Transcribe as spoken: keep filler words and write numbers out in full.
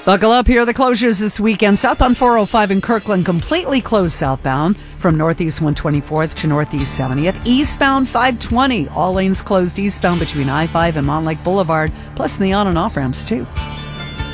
Buckle up, here are the closures this weekend. Southbound four oh five in Kirkland completely closed southbound from Northeast one twenty-fourth to Northeast seventieth. Eastbound five twenty, all lanes closed eastbound between I five and Montlake Boulevard, plus the on and off ramps too.